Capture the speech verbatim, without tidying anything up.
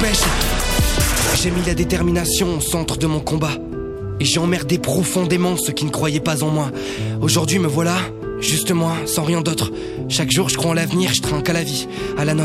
m'empêche. J'ai mis la détermination au centre de mon combat. Et j'ai emmerdé profondément ceux qui ne croyaient pas en moi. Aujourd'hui me voilà, juste moi, sans rien d'autre. Chaque jour je crois en l'avenir, je trinque à la vie, à la nôtre.